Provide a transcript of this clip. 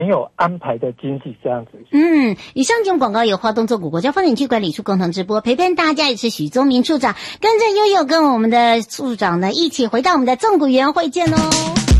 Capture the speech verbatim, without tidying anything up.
没有安排的经济这样子。 嗯，以上这种广告由花东纵谷国家风景区管理处共同直播，陪伴大家也是许宗明处长，跟着悠悠跟我们的处长呢一起回到我们的纵谷园会见哦。